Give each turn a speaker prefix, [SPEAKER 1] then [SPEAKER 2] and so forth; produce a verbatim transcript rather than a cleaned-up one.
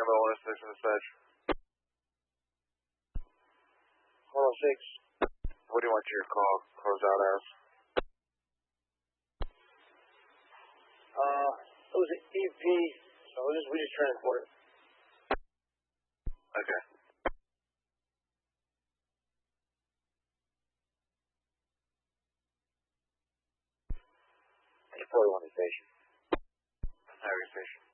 [SPEAKER 1] about one oh six in dispatch.
[SPEAKER 2] one oh six.
[SPEAKER 1] What do you want your call closed out as?
[SPEAKER 2] Uh, it was an E P, so we just, we just transported.
[SPEAKER 1] Okay.
[SPEAKER 2] forty-one station.
[SPEAKER 1] Highway station.